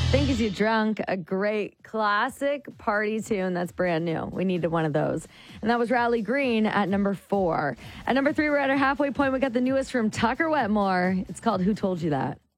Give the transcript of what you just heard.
Thinks You Drunk, a great classic party tune that's brand new. We needed one of those. And that was Riley Green at number 4. At number 3, we're at our halfway point. We got the newest from Tucker Wetmore. It's called Who Told You That?